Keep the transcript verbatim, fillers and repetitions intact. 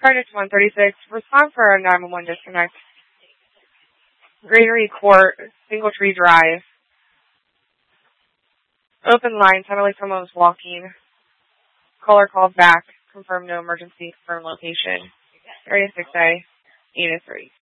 Project one thirty-six, respond for a nine one one disconnect. Granary Court, Single Tree Drive. Open line, sounded like someone was walking. Caller called back, confirm no emergency, confirm location. Area six A, eight oh three.